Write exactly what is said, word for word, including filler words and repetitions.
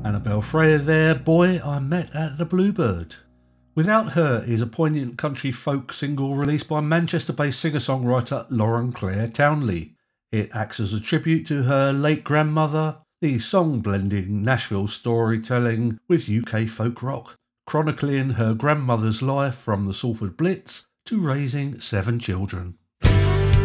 Annabelle Freya there, Boy I Met at the Bluebird. Without Her is a poignant country folk single released by Manchester-based singer-songwriter Lauren Claire Townley. It acts as a tribute to her late grandmother, the song blending Nashville storytelling with U K folk rock, chronicling her grandmother's life from the Salford Blitz to raising seven children.